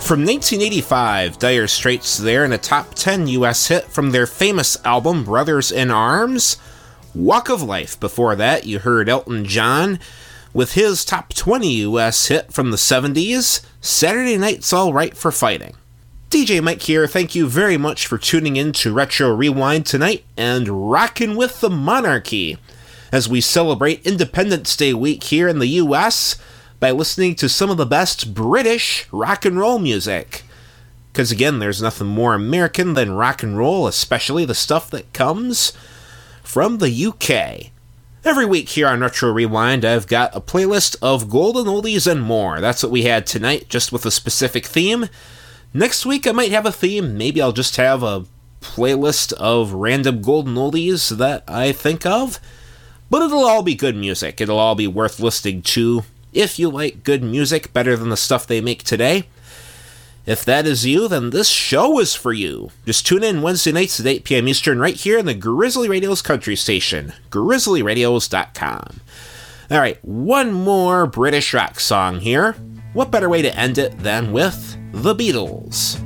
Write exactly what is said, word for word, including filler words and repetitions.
From nineteen eighty-five, Dire Straits there in a top ten U S hit from their famous album Brothers in Arms. Walk of Life. Before that, you heard Elton John with his top twenty U S hit from the seventies, Saturday Night's All Right for Fighting. D J Mike here, thank you very much for tuning in to Retro Rewind tonight and rockin' with the monarchy as we celebrate Independence Day week here in the U S by listening to some of the best British rock and roll music. Because again, there's nothing more American than rock and roll, especially the stuff that comes from the U K. Every week here on Retro Rewind, I've got a playlist of golden oldies and more. That's what we had tonight, just with a specific theme. Next week, I might have a theme. Maybe I'll just have a playlist of random golden oldies that I think of. But it'll all be good music. It'll all be worth listening to if you like good music better than the stuff they make today. If that is you, then this show is for you. Just tune in Wednesday nights at eight p.m. Eastern right here on the Grizzly Radios country station, grizzly radios dot com. Alright, one more British rock song here. What better way to end it than with The Beatles?